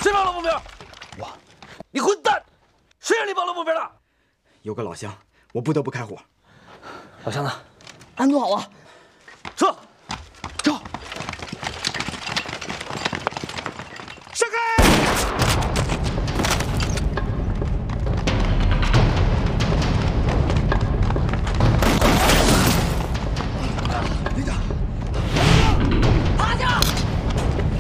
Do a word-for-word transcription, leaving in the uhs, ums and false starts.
谁报了目标？ 我。 你混蛋！谁让你报了目标的？ 有个老乡，我不得不开火。 老乡呢？ 安顿好了。